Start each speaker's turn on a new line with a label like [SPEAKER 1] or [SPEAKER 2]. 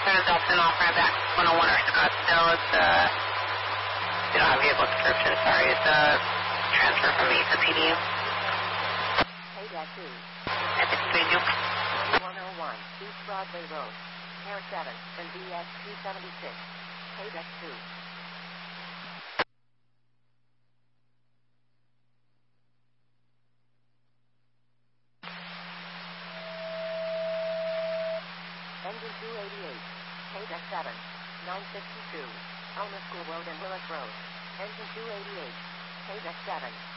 [SPEAKER 1] There's Delta off right back 101 or Scottsdale. It's you don't have vehicle description, sorry. It's a transfer from me for PDU.
[SPEAKER 2] Hey, 2.
[SPEAKER 1] Epic Studio.
[SPEAKER 2] 101 East Broadway Road, Air 7, and BS 276. Hey, 2. Engine 288, KDEC 7, 952, Elmer School Road and Willis Road. Engine 288, KDEC 7.